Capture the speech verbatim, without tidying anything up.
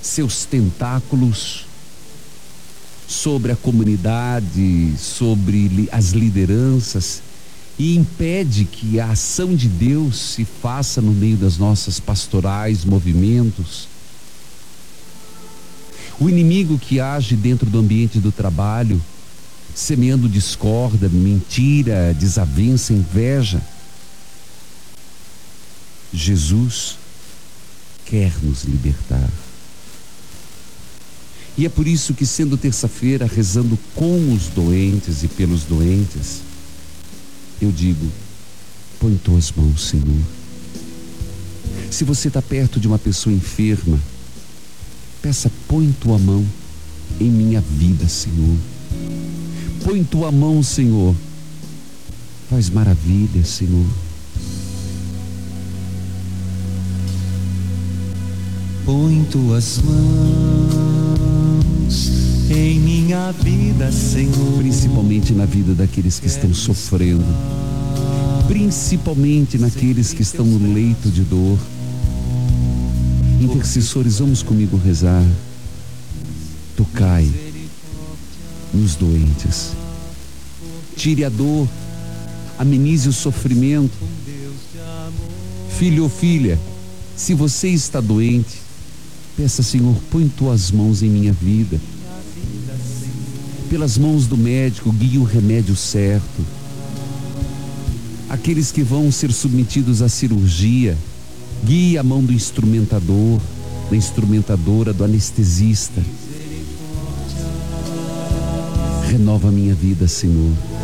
seus tentáculos sobre a comunidade, sobre as lideranças, e impede que a ação de Deus se faça no meio das nossas pastorais, movimentos. O inimigo que age dentro do ambiente do trabalho, semeando discórdia, mentira, desavença, inveja. Jesus quer nos libertar. E é por isso que, sendo terça-feira, rezando com os doentes e pelos doentes, eu digo: põe tuas mãos, Senhor. Se você está perto de uma pessoa enferma, peça: põe tua mão em minha vida, Senhor. Põe tua mão, Senhor. Faz maravilhas, Senhor. Põe tuas mãos em minha vida, Senhor. Principalmente na vida daqueles que estão sofrendo. Principalmente naqueles que estão no leito de dor. Intercessores, vamos comigo rezar. Tocai nos doentes. Tire a dor. Amenize o sofrimento. Filho ou filha, se você está doente, peça: Senhor, põe tuas mãos em minha vida. Pelas mãos do médico, guie o remédio certo. Aqueles que vão ser submetidos à cirurgia, guie a mão do instrumentador, da instrumentadora, do anestesista. Renova a minha vida, Senhor.